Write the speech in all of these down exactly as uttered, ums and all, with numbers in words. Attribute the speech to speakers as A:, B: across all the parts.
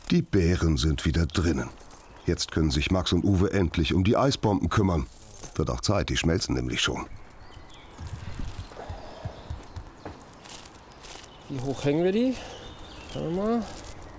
A: Die Bären sind wieder drinnen. Jetzt können sich Max und Uwe endlich um die Eisbomben kümmern. Wird auch Zeit, die schmelzen nämlich schon.
B: Wie hoch hängen wir die? Schauen wir mal.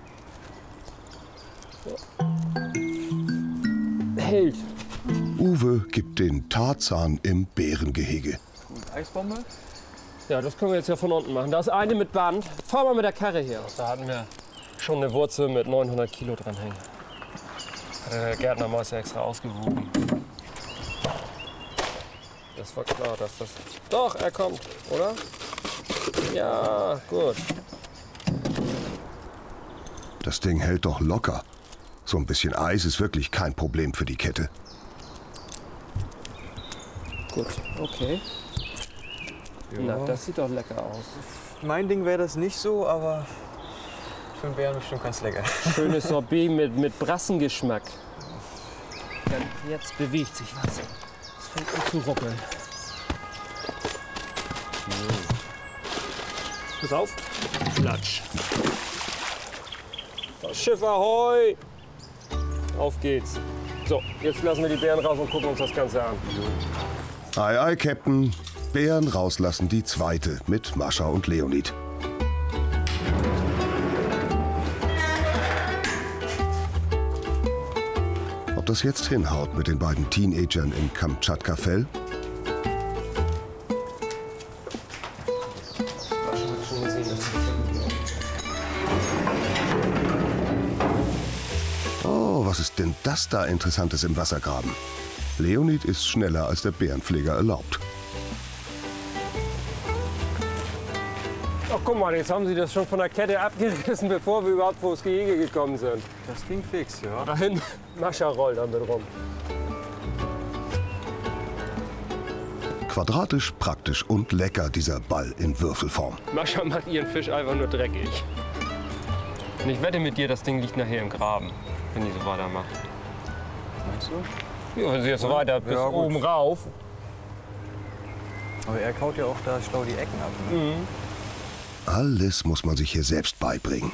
B: So. Hält.
A: Uwe gibt den Tarzan im Bärengehege.
B: Und Eisbombe? Ja, das können wir jetzt ja von unten machen. Da ist eine mit Band. Fahr mal mit der Karre her. Da hatten wir schon eine Wurzel mit neunhundert Kilo dran hängen. Hat der Gärtnermeister extra ausgewogen. Das war klar, dass das... Doch, er kommt, oder? Ja, gut.
A: Das Ding hält doch locker. So ein bisschen Eis ist wirklich kein Problem für die Kette.
B: Gut, okay. Ja. Na, das sieht doch lecker aus.
C: Mein Ding wäre das nicht so, aber für einen Bären bestimmt ganz lecker.
B: Schönes Sorbet mit, mit Brassengeschmack. Ja, jetzt bewegt sich was. Es fängt an zu ruckeln. Pass auf. Platsch. Das Schiff ahoi! Auf geht's. So, jetzt lassen wir die Bären raus und gucken uns das Ganze an.
A: Ei, ei, Captain. Bären rauslassen, die zweite mit Mascha und Leonid. Ob das jetzt hinhaut mit den beiden Teenagern im Kamtschatka-Fell? Oh, was ist denn das da Interessantes im Wassergraben? Leonid ist schneller, als der Bärenpfleger erlaubt.
B: Ach, guck mal, jetzt haben Sie das schon von der Kette abgerissen, bevor wir überhaupt vors Gehege gekommen sind.
C: Das ging fix, ja.
B: Da hinten, Mascha rollt damit rum.
A: Quadratisch, praktisch und lecker, dieser Ball in Würfelform.
B: Mascha macht ihren Fisch einfach nur dreckig. Und ich wette mit dir, das Ding liegt nachher im Graben, wenn die so weitermacht.
C: Meinst du?
B: Ja, wenn sie jetzt so weiter bis
C: Ja,
B: oben rauf.
C: Aber er kaut ja auch da schlau die Ecken ab. Ne?
B: Mhm.
A: Alles muss man sich hier selbst beibringen.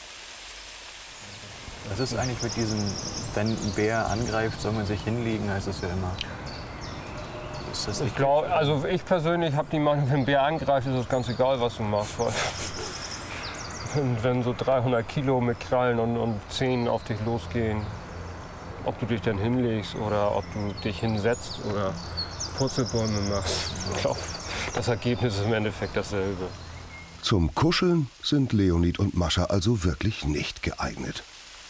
C: Was ist eigentlich mit diesem, wenn ein Bär angreift, soll man sich hinlegen, heißt das ja immer. Ist das
B: Ich glaube, also ich persönlich habe die Meinung, wenn ein Bär angreift, ist es ganz egal, was du machst. Weil wenn, wenn so dreihundert Kilo mit Krallen und, und Zähnen auf dich losgehen, ob du dich dann hinlegst oder ob du dich hinsetzt oder Purzelbäume machst, ich glaube, das Ergebnis ist im Endeffekt dasselbe.
A: Zum Kuscheln sind Leonid und Mascha also wirklich nicht geeignet.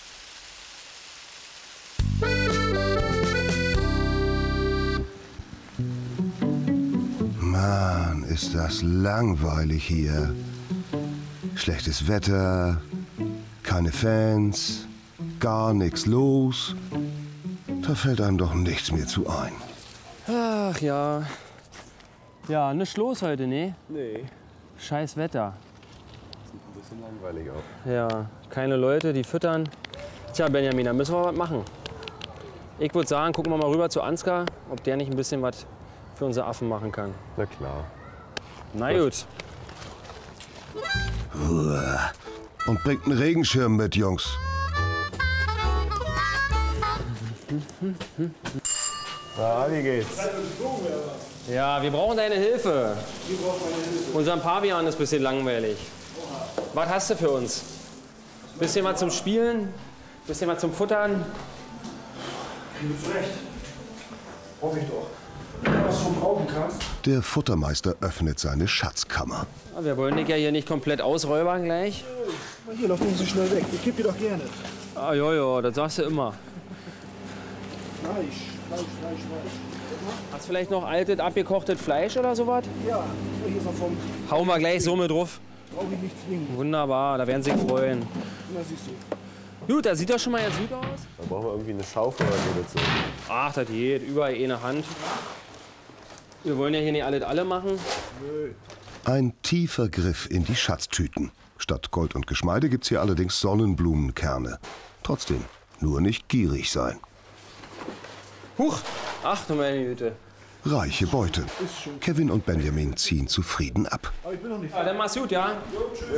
A: Mann, ist das langweilig hier. Schlechtes Wetter, keine Fans, gar nichts los. Da fällt einem doch nichts mehr zu ein.
B: Ach ja. Ja, nichts los heute, ne?
C: Nee.
B: Scheiß Wetter.
C: Sieht ein bisschen langweilig aus.
B: Ja, keine Leute, die füttern. Tja, Benjamin, da müssen wir was machen. Ich würde sagen, gucken wir mal rüber zu Ansgar, ob der nicht ein bisschen was für unsere Affen machen kann.
C: Na klar.
B: Na gut.
A: Und bringt einen Regenschirm mit, Jungs.
C: Na, wie geht's?
B: Ja, wir brauchen deine Hilfe. Unser Pavian ist ein bisschen langweilig. Was hast du für uns? Bisschen was zum Spielen? Bisschen was zum Futtern?
D: Zurecht. Hoffe ich doch. Wenn du was von brauchen kannst.
A: Der Futtermeister öffnet seine Schatzkammer.
B: Ja, wir wollen dich ja hier nicht komplett ausräubern gleich.
D: Hier, lauf nicht so schnell weg. Ich geb dir doch gerne.
B: Ah, ja, ja, das sagst du immer.
D: Fleisch, Fleisch, Fleisch, Fleisch.
B: Hast du vielleicht noch altes, abgekochtes Fleisch oder sowas?
D: Ja, hier ist noch vom.
B: Hauen wir gleich so mit drauf.
D: Brauche ich nicht zwingen.
B: Wunderbar, da werden sie sich freuen.
D: Na, siehst du.
B: Gut, das sieht doch schon mal ganz gut aus.
C: Da brauchen wir irgendwie eine Schaufel oder so dazu.
B: Ach, das geht. Überall eine Hand. Wir wollen ja hier nicht alles alle machen.
A: Ein tiefer Griff in die Schatztüten. Statt Gold und Geschmeide gibt's hier allerdings Sonnenblumenkerne. Trotzdem, nur nicht gierig sein.
B: Huch! Ach du meine Güte.
A: Reiche Beute. Kevin und Benjamin ziehen zufrieden ab.
D: Aber ich bin noch nicht.
B: Ja, dann mach's gut, ja?